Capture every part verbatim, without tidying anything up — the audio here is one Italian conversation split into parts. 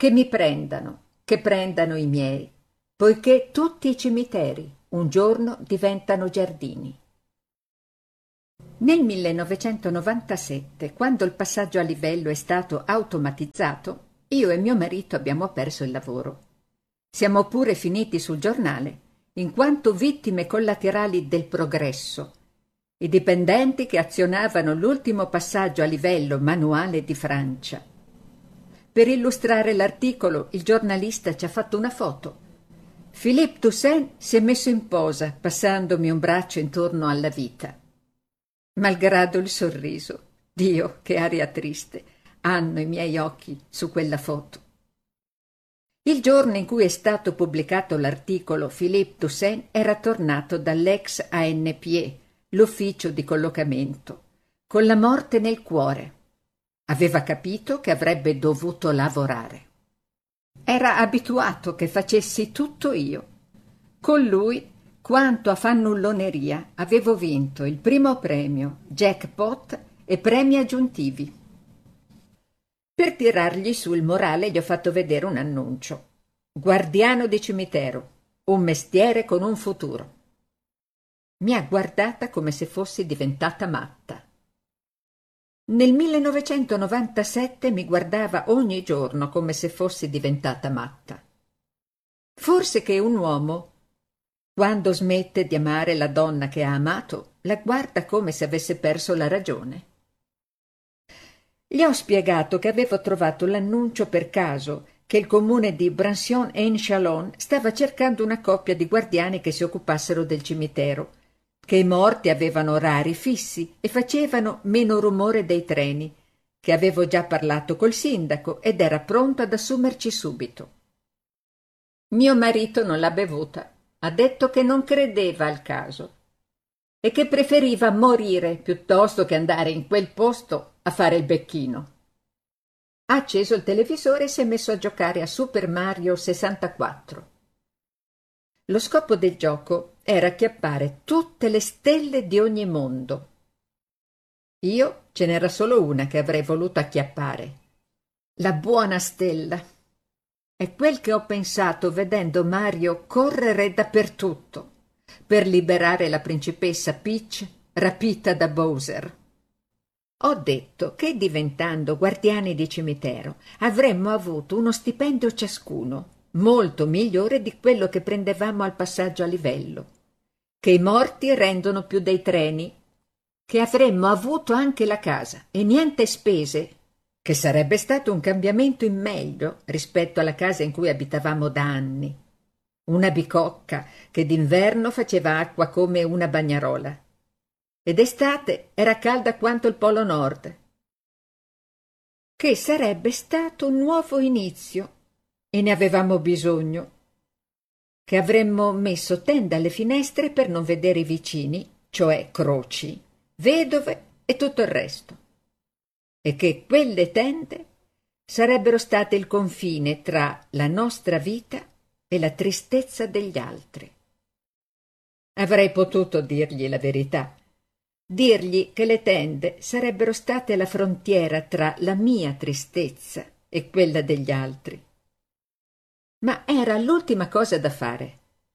Che mi prendano, che prendano i miei, poiché tutti i cimiteri un giorno diventano giardini. Nel millenovecentonovantasette, quando il passaggio a livello è stato automatizzato, io e mio marito abbiamo perso il lavoro. Siamo pure finiti sul giornale, in quanto vittime collaterali del progresso, i dipendenti che azionavano l'ultimo passaggio a livello manuale di Francia. Per illustrare l'articolo, il giornalista ci ha fatto una foto. Philippe Toussaint si è messo in posa, passandomi un braccio intorno alla vita. Malgrado il sorriso, Dio, che aria triste, hanno i miei occhi su quella foto. Il giorno in cui è stato pubblicato l'articolo, Philippe Toussaint era tornato dall'ex A N P E, l'ufficio di collocamento, con la morte nel cuore. Aveva capito che avrebbe dovuto lavorare. Era abituato che facessi tutto io. Con lui, quanto a fannulloneria, avevo vinto il primo premio, jackpot e premi aggiuntivi. Per tirargli su il morale gli ho fatto vedere un annuncio. Guardiano di cimitero, un mestiere con un futuro. Mi ha guardata come se fossi diventata matta. Nel millenovecentonovantasette mi guardava ogni giorno come se fossi diventata matta. Forse che un uomo, quando smette di amare la donna che ha amato, la guarda come se avesse perso la ragione. Gli ho spiegato che avevo trovato l'annuncio per caso, che il comune di Brancion-en-Chalon stava cercando una coppia di guardiani che si occupassero del cimitero, che i morti avevano orari fissi e facevano meno rumore dei treni, che avevo già parlato col sindaco ed era pronto ad assumerci subito. Mio marito non l'ha bevuta, ha detto che non credeva al caso e che preferiva morire piuttosto che andare in quel posto a fare il becchino. Ha acceso il televisore e si è messo a giocare a Super Mario sessantaquattro. Lo scopo del gioco era acchiappare tutte le stelle di ogni mondo. Io ce n'era solo una che avrei voluto acchiappare, la buona stella. È quel che ho pensato vedendo Mario correre dappertutto per liberare la principessa Peach rapita da Bowser. Ho detto che diventando guardiani di cimitero avremmo avuto uno stipendio ciascuno molto migliore di quello che prendevamo al passaggio a livello, che i morti rendono più dei treni, che avremmo avuto anche la casa e niente spese, che sarebbe stato un cambiamento in meglio rispetto alla casa in cui abitavamo da anni, una bicocca che d'inverno faceva acqua come una bagnarola ed estate era calda quanto il Polo Nord, che sarebbe stato un nuovo inizio e ne avevamo bisogno, che avremmo messo tende alle finestre per non vedere i vicini, cioè croci, vedove e tutto il resto, e che quelle tende sarebbero state il confine tra la nostra vita e la tristezza degli altri. Avrei potuto dirgli la verità, dirgli che le tende sarebbero state la frontiera tra la mia tristezza e quella degli altri. Ma era l'ultima cosa da fare.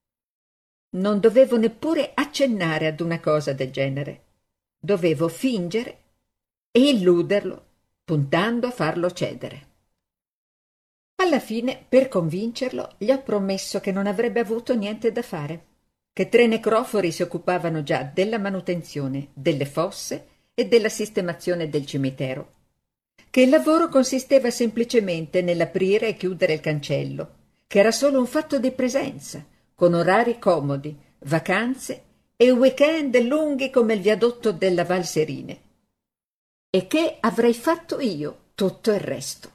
Non dovevo neppure accennare ad una cosa del genere. Dovevo fingere e illuderlo, puntando a farlo cedere. Alla fine, per convincerlo, gli ho promesso che non avrebbe avuto niente da fare, che tre necrofori si occupavano già della manutenzione, delle fosse e della sistemazione del cimitero, che il lavoro consisteva semplicemente nell'aprire e chiudere il cancello, che era solo un fatto di presenza, con orari comodi, vacanze e weekend lunghi come il viadotto della Val Serine, e che avrei fatto io tutto il resto.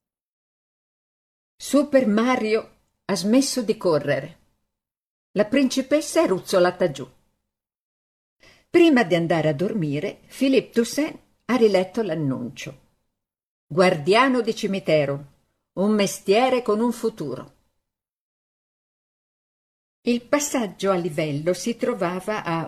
Super Mario ha smesso di correre. La principessa è ruzzolata giù. Prima di andare a dormire, Philippe Toussaint ha riletto l'annuncio. Guardiano di cimitero, un mestiere con un futuro. Il passaggio a livello si trovava a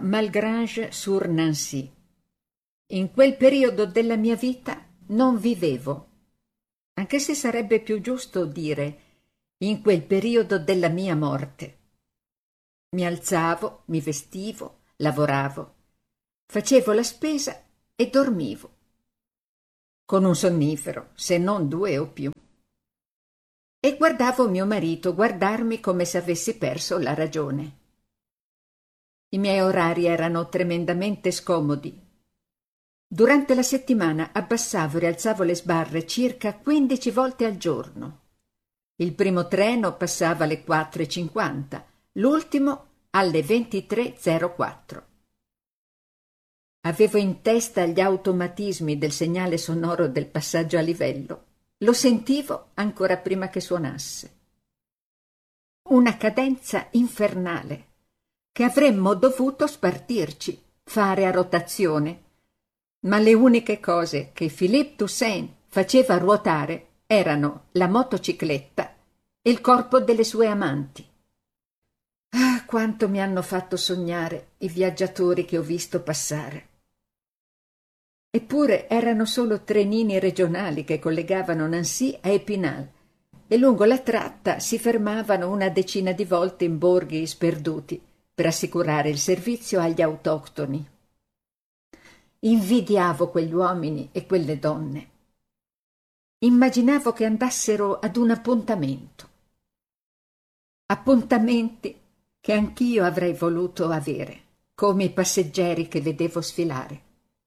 Malgrange-sur-Nancy. In quel periodo della mia vita non vivevo. anche se sarebbe più giusto dire in quel periodo della mia morte. Mi alzavo, mi vestivo, lavoravo, facevo la spesa e dormivo, con un sonnifero, se non due o più. E guardavo mio marito guardarmi come se avessi perso la ragione. I miei orari erano tremendamente scomodi. Durante la settimana abbassavo e rialzavo le sbarre circa quindici volte al giorno. Il primo treno passava alle quattro e cinquanta, l'ultimo alle ventitré e zero quattro. Avevo in testa gli automatismi del segnale sonoro del passaggio a livello. Lo sentivo ancora prima che suonasse. Una cadenza infernale che avremmo dovuto spartirci, fare a rotazione. Ma le uniche cose che Philippe Toussaint faceva ruotare erano la motocicletta e il corpo delle sue amanti. Ah, quanto mi hanno fatto sognare i viaggiatori che ho visto passare. Eppure erano solo trenini regionali che collegavano Nancy a Épinal e lungo la tratta si fermavano una decina di volte in borghi sperduti per assicurare il servizio agli autoctoni. Invidiavo quegli uomini e quelle donne. Immaginavo che andassero ad un appuntamento. Appuntamenti che anch'io avrei voluto avere, come i passeggeri che vedevo sfilare.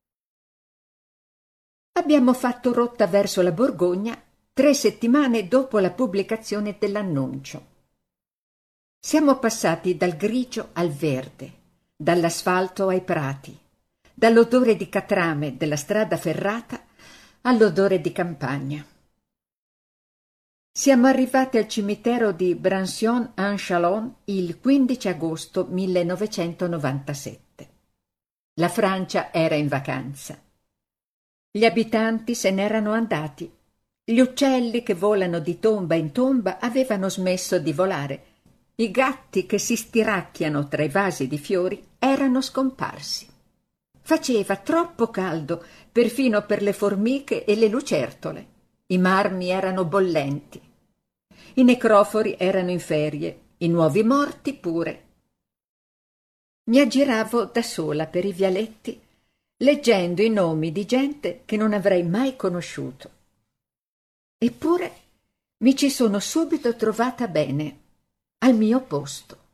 Abbiamo fatto rotta verso la Borgogna tre settimane dopo la pubblicazione dell'annuncio. Siamo passati dal grigio al verde, dall'asfalto ai prati, dall'odore di catrame della strada ferrata all'odore di campagna. Siamo arrivati al cimitero di Brancion-en-Chalon il quindici agosto millenovecentonovantasette. La Francia era in vacanza. Gli abitanti se n'erano andati. Gli uccelli che volano di tomba in tomba avevano smesso di volare. I gatti che si stiracchiano tra i vasi di fiori erano scomparsi. Faceva troppo caldo, perfino per le formiche e le lucertole. I marmi erano bollenti. I necrofori erano in ferie, i nuovi morti pure. Mi aggiravo da sola per i vialetti, leggendo i nomi di gente che non avrei mai conosciuto. Eppure mi ci sono subito trovata bene, al mio posto.